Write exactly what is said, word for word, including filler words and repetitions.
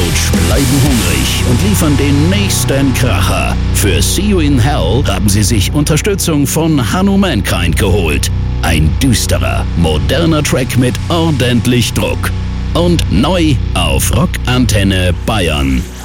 Couch bleiben hungrig und liefern den nächsten Kracher. Für See You in Hell haben sie sich Unterstützung von Hanno Mankind geholt. Ein düsterer, moderner Track mit ordentlich Druck. Und neu auf Rock Antenne Bayern.